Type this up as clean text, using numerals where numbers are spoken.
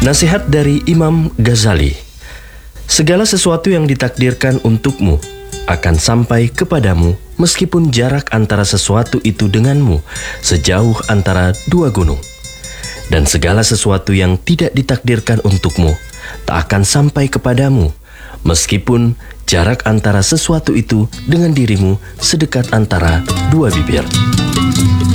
Nasihat dari Imam Ghazali. Segala sesuatu yang ditakdirkan untukmu akan sampai kepadamu meskipun jarak antara sesuatu itu denganmu sejauh antara dua gunung. Dan segala sesuatu yang tidak ditakdirkan untukmu tak akan sampai kepadamu meskipun jarak antara sesuatu itu dengan dirimu sedekat antara dua bibir.